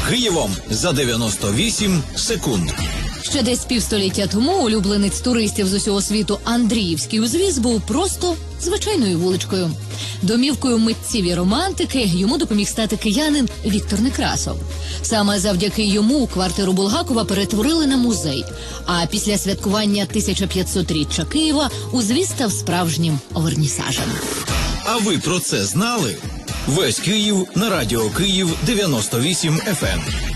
Києвом за 98 секунд. Ще десь півстоліття тому улюбленець туристів з усього світу Андріївський узвіз був просто звичайною вуличкою. Домівкою митців і романтики йому допоміг стати киянин Віктор Некрасов. Саме завдяки йому квартиру Булгакова перетворили на музей. А після святкування 1500-річчя Києва узвіз став справжнім вернісажем. А ви про це знали? Весь Київ на Радіо Київ 98 FM.